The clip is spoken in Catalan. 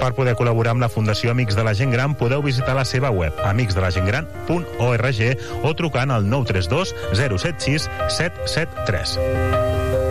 Per poder col·laborar amb la Fundació Amics de la Gent Gran podeu visitar la seva web amicsdelagentgran.org o trucant al 932 076 773.